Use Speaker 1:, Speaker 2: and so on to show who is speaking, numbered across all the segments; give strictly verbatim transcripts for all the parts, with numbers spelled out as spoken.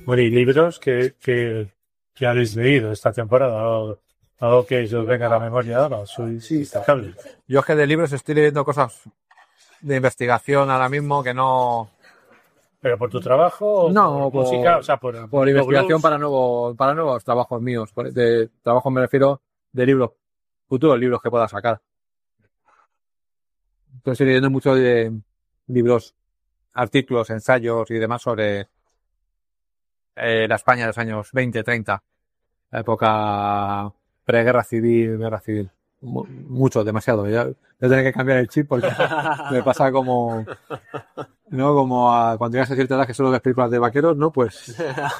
Speaker 1: Bueno, y libros que, que, que habéis leído esta temporada, algo, algo que os venga a la memoria ahora, soy
Speaker 2: Sí.
Speaker 1: destacable.
Speaker 3: Yo es que de libros estoy leyendo cosas de investigación ahora mismo que no...
Speaker 1: ¿Pero por tu trabajo o
Speaker 3: No,
Speaker 1: por
Speaker 3: por-
Speaker 1: música? O sea, por,
Speaker 3: Por investigación
Speaker 1: blogs.
Speaker 3: para nuevos, para nuevos trabajos míos. Por- De trabajo me refiero de libros, futuros libros que pueda sacar. Estoy leyendo mucho de libros, artículos, ensayos y demás sobre eh, la España de los años veinte, treinta, la época preguerra civil, guerra civil. Mu- Mucho, demasiado. Ya voy a tener que cambiar el chip porque me pasa como, ¿no? Como a, cuando llegas a cierta edad que solo ves películas de vaqueros, ¿no? Pues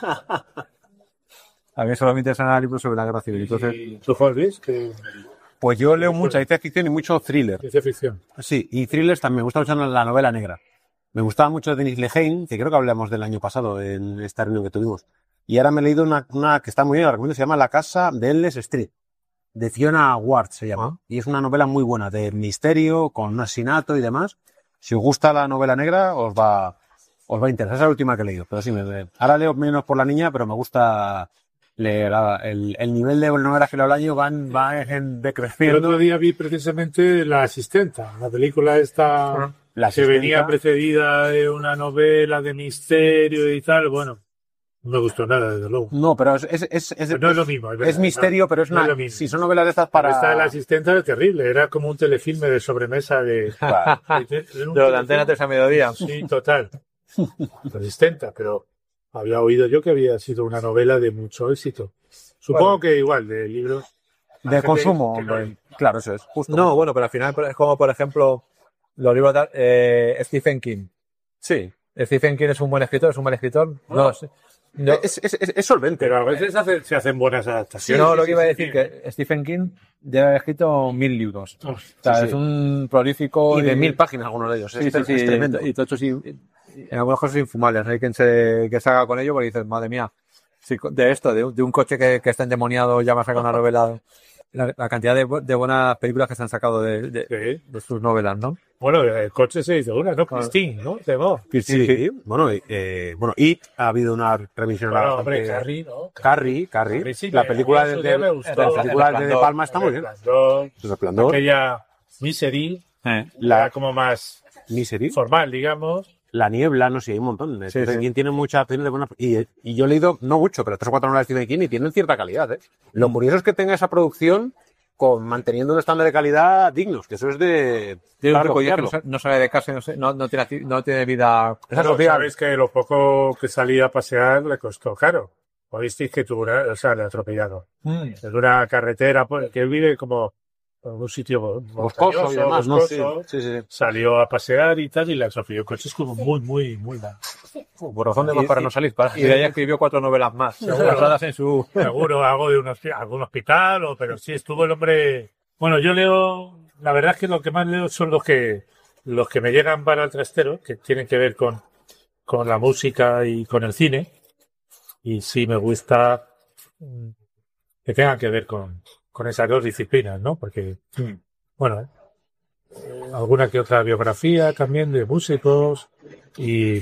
Speaker 3: a mí solo me interesan libros sobre la guerra civil. Entonces,
Speaker 1: ¿Y tú, Juan Luis? Que
Speaker 2: Pues yo leo mucha ciencia ficción y mucho thriller.
Speaker 1: ciencia ficción.
Speaker 2: Sí, y thrillers también. Me gusta mucho la novela negra. Me gustaba mucho Denis Lehane, que creo que hablamos del año pasado en esta reunión que tuvimos. Y ahora me he leído una, una que está muy bien, la recomiendo, se llama La casa de Endless Street, de Fiona Ward se llama.
Speaker 3: Ah.
Speaker 2: Y es una novela muy buena, de misterio, con un asesinato y demás. Si os gusta la novela negra, os va, os va a interesar. Esa es la última que he leído. Pero sí, me, me- ahora leo menos por la niña, pero me gusta leer. La- El, el nivel de novelas que leo al año van, va en
Speaker 1: El
Speaker 2: decreciendo.
Speaker 1: otro día vi precisamente La Asistenta, la película esta
Speaker 2: La
Speaker 1: que
Speaker 2: Asistenta.
Speaker 1: venía precedida de una novela de misterio y tal. Bueno, no me gustó nada, desde luego.
Speaker 2: No, pero es, es, es, es,
Speaker 1: Pues no es lo mismo. Es, verdad,
Speaker 2: es misterio,
Speaker 1: no,
Speaker 2: pero es
Speaker 1: no
Speaker 2: una.
Speaker 1: lo mismo.
Speaker 2: Si son novelas de estas
Speaker 1: Para...
Speaker 2: para.
Speaker 1: Esta La Asistenta era terrible, era como un telefilme de sobremesa de...
Speaker 2: Para-
Speaker 1: de, de un
Speaker 3: de lo de Antena
Speaker 1: telefilme.
Speaker 3: tres a mediodía.
Speaker 1: Sí, total. La Asistenta, pero había oído yo que había sido una novela de mucho éxito. Supongo
Speaker 3: Bueno.
Speaker 1: que igual, de libros...
Speaker 2: de
Speaker 1: gente
Speaker 2: consumo,
Speaker 1: que no
Speaker 2: hombre. Claro, eso es. Justo.
Speaker 3: No, bueno, pero al final es como, por ejemplo, los libros de eh, Stephen King.
Speaker 2: Sí.
Speaker 3: Stephen King es un buen escritor, es un buen escritor. No, sé. No,
Speaker 2: Es, es, es, es solvente.
Speaker 1: Pero a veces hace- se hacen buenas adaptaciones.
Speaker 3: no,
Speaker 2: sí,
Speaker 3: lo
Speaker 2: sí,
Speaker 3: que iba a
Speaker 2: sí,
Speaker 3: decir que Stephen King debe haber escrito mil libros. O sea,
Speaker 2: Sí,
Speaker 3: es
Speaker 2: sí.
Speaker 3: un prolífico
Speaker 2: Y de mil páginas algunos de ellos.
Speaker 3: Sí,
Speaker 2: es,
Speaker 3: sí, sí,
Speaker 2: es tremendo.
Speaker 3: Y, y todos estos in- en algunos casos infumables. Hay quien se que se haga con ello porque dices, madre mía, si co- de esto, de un, de un coche que, que está endemoniado, ya me ha sacado una novela. La, la cantidad de, bu- de buenas películas que se han sacado de, de,
Speaker 1: Sí.
Speaker 3: de sus novelas, ¿no?
Speaker 1: Bueno, el coche se hizo una, ¿no? Christine, ¿no? Se llamó.
Speaker 2: Sí, bueno, eh, bueno, y ha habido una revisión
Speaker 1: Bueno,
Speaker 2: bastante-
Speaker 1: hombre, Carrie, ¿no?
Speaker 2: Carrie, Carrie.
Speaker 1: Carrie sí,
Speaker 2: la
Speaker 1: me-
Speaker 2: película
Speaker 1: a mí
Speaker 2: de,
Speaker 1: eso
Speaker 2: de,
Speaker 1: ya me gustó.
Speaker 2: la película de, de Palma está muy bien.
Speaker 1: Resplandor,
Speaker 2: El Resplandor,
Speaker 1: aquella Misery,
Speaker 2: la
Speaker 1: la como más
Speaker 2: Misery,
Speaker 1: formal, digamos.
Speaker 2: La Niebla, no sé, hay un montón.
Speaker 3: Sí,
Speaker 2: Stephen
Speaker 3: sí.
Speaker 2: King tiene muchas opciones de buenas. Y, y yo he leído, no mucho, pero tres o cuatro novelas de Stephen King y tienen cierta calidad, ¿eh? Lo curioso es que tenga esa producción con manteniendo un estándar de calidad dignos, que eso es de.
Speaker 3: Tiene un
Speaker 2: para
Speaker 3: truco, y es que no,
Speaker 2: copiarlo.
Speaker 3: sa- no sabe de casa, no, sé- no, no, tiene, acti- no tiene vida.
Speaker 2: Esa
Speaker 1: Bueno,
Speaker 2: sociedad.
Speaker 1: sabéis que lo poco que salía a pasear le costó caro. Oísteis que tuvo una, o sea, le atropellaron. Es una carretera, pues, que él vive como en un sitio
Speaker 2: Boscoso y
Speaker 1: montañoso,
Speaker 2: demás, ¿no? Sí,
Speaker 1: boscoso.
Speaker 2: sí, sí.
Speaker 1: Salió a pasear y tal, y le atropelló. El coche es como muy, muy, muy mal.
Speaker 2: Por razón de más
Speaker 3: Y-
Speaker 2: para
Speaker 3: y-
Speaker 2: no salir. Para...
Speaker 3: Y de ella escribió cuatro novelas más, basadas en su.
Speaker 1: Seguro algo de un, hospi- algún hospital, o, pero sí estuvo el hombre. Bueno, yo leo, la verdad es que lo que más leo son los que los que me llegan para el trastero, que tienen que ver con, con la música y con el cine. Y sí me gusta mm, que tengan que ver con, con esas dos disciplinas, ¿no? Porque, bueno, eh, alguna que otra biografía también de músicos y,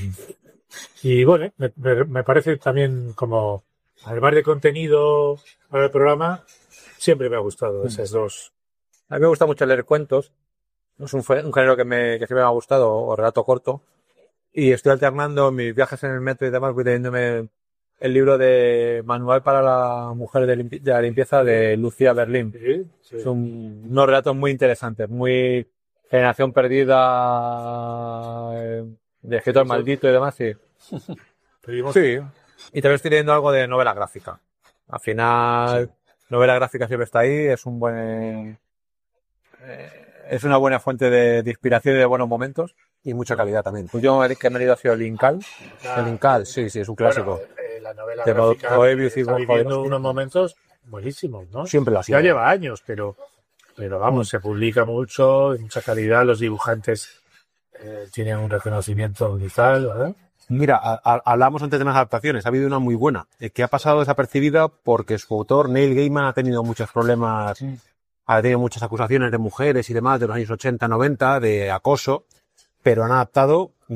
Speaker 1: y bueno, me, me- me parece también como, además de contenido para el programa, siempre me ha gustado esas dos.
Speaker 3: A mí me gusta mucho leer cuentos. Es un, fe- un género que, me, que siempre me ha gustado, o relato corto. Y estoy alternando en mis viajes en el metro y demás, voy leyéndome el libro de Manual para la Mujer de, limpi- de la Limpieza de Lucía Berlín.
Speaker 1: Sí, sí.
Speaker 3: Son unos relatos muy interesantes, muy generación perdida, eh, de escritor maldito y demás, sí.
Speaker 1: Pedimos-
Speaker 3: Sí. Y también estoy leyendo algo de novela gráfica. Al final, novela gráfica siempre está ahí, es un buen, eh, es una buena fuente de, de inspiración y de buenos momentos.
Speaker 2: Y mucha calidad también.
Speaker 3: El último que me he leído ha sido el Incal.
Speaker 2: El Incal, sí, sí, es un clásico.
Speaker 1: Bueno, eh, la novela
Speaker 3: De
Speaker 1: gráfica
Speaker 3: Moebius y
Speaker 1: está
Speaker 3: von
Speaker 1: viviendo
Speaker 3: Jodorowsky.
Speaker 1: unos momentos buenísimos, ¿no?
Speaker 2: Siempre lo ha sido.
Speaker 1: Ya lleva años, pero, pero vamos, se publica mucho, de mucha calidad, los dibujantes eh, tienen un reconocimiento brutal, ¿verdad?
Speaker 2: Mira, a- a- hablábamos antes de las adaptaciones. Ha habido una muy buena, eh, que ha pasado desapercibida porque su autor, Neil Gaiman, ha tenido muchos problemas, ha tenido muchas acusaciones de mujeres y demás de los años ochenta, noventa, de acoso, pero han adaptado